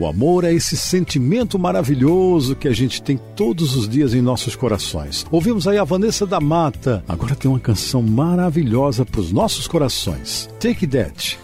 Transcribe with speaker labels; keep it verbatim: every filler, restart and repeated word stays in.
Speaker 1: O amor é esse sentimento maravilhoso que a gente tem todos os dias em nossos corações. Ouvimos aí a Vanessa da Mata. Agora tem uma canção maravilhosa para os nossos corações. Take That.